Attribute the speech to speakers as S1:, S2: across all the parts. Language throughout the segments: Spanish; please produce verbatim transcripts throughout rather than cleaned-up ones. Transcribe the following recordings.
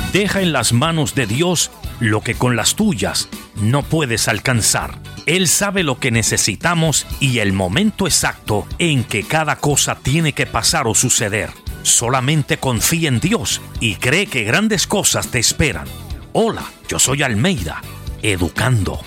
S1: Deja en las manos de Dios lo que con las tuyas no puedes alcanzar. Él sabe lo que necesitamos y el momento exacto en que cada cosa tiene que pasar o suceder. Solamente confía en Dios y cree que grandes cosas te esperan. Hola, yo soy Almeida, educando.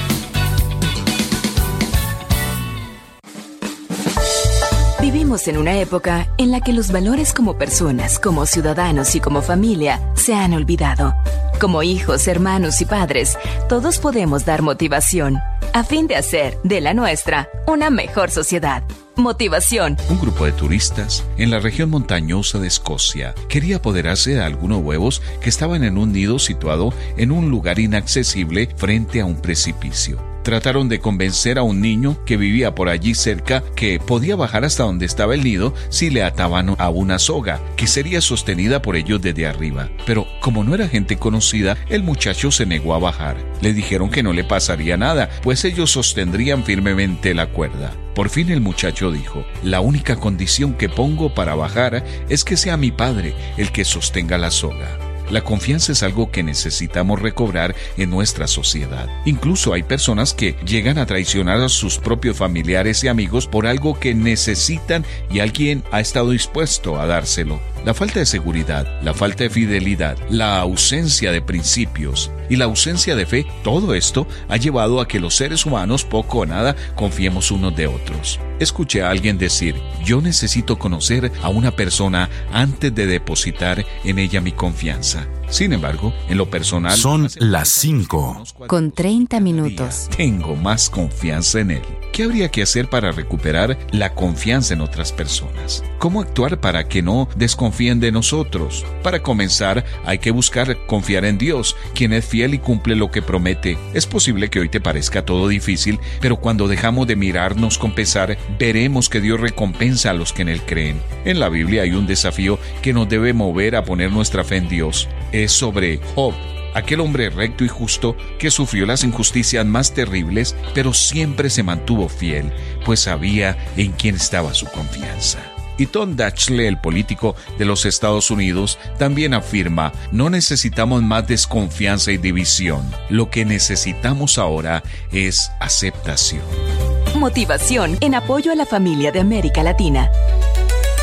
S2: Vivimos en una época en la que los valores como personas, como ciudadanos y como familia se han olvidado. Como hijos, hermanos y padres, todos podemos dar motivación a fin de hacer de la nuestra una mejor sociedad. Motivación.
S3: Un grupo de turistas en la región montañosa de Escocia quería apoderarse de algunos huevos que estaban en un nido situado en un lugar inaccesible frente a un precipicio. Trataron de convencer a un niño que vivía por allí cerca que podía bajar hasta donde estaba el nido si le ataban a una soga, que sería sostenida por ellos desde arriba. Pero como no era gente conocida, el muchacho se negó a bajar. Le dijeron que no le pasaría nada, pues ellos sostendrían firmemente la cuerda. Por fin el muchacho dijo: la única condición que pongo para bajar es que sea mi padre el que sostenga la soga. La confianza es algo que necesitamos recobrar en nuestra sociedad. Incluso hay personas que llegan a traicionar a sus propios familiares y amigos por algo que necesitan y alguien ha estado dispuesto a dárselo. La falta de seguridad, la falta de fidelidad, la ausencia de principios y la ausencia de fe, todo esto ha llevado a que los seres humanos poco o nada confiemos unos de otros. Escuché a alguien decir: yo necesito conocer a una persona antes de depositar en ella mi confianza. Sin embargo, en lo personal...
S4: Son las cinco.
S2: Con treinta minutos.
S3: Tengo más confianza en él. ¿Qué habría que hacer para recuperar la confianza en otras personas? ¿Cómo actuar para que no desconfíen de nosotros? Para comenzar, hay que buscar confiar en Dios, quien es fiel y cumple lo que promete. Es posible que hoy te parezca todo difícil, pero cuando dejamos de mirarnos con pesar, veremos que Dios recompensa a los que en Él creen. En la Biblia hay un desafío que nos debe mover a poner nuestra fe en Dios. Es sobre Job, aquel hombre recto y justo que sufrió las injusticias más terribles, pero siempre se mantuvo fiel, pues sabía en quién estaba su confianza. Y Tom Daschle, el político de los Estados Unidos, también afirma: no necesitamos más desconfianza y división. Lo que necesitamos ahora es aceptación.
S2: Motivación en apoyo a la familia de América Latina.